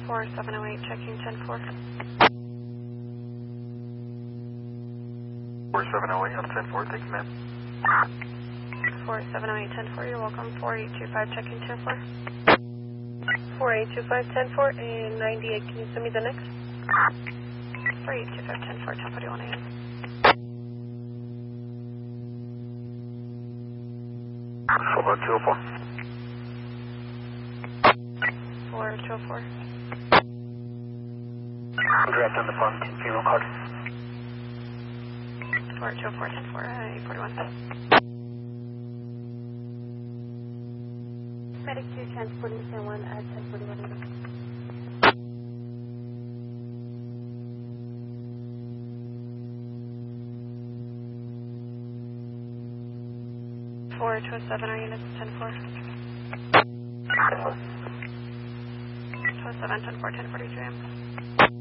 4708, checking 10-4. 4708 on 10-4, thank you, ma'am. 4708, 10-4, you're welcome. 4825, checking 10-4. 4825, 10-4, and 98, can you send me the next? 4825, 10-4, 1041 AM. 4204. 4204. Direct on the phone, funeral card. 4204, 10-4, 841. Medic 2, transporting San Juan at 1041 AM. 4207, our units 10-4. 207, 10-4, 1043 AM.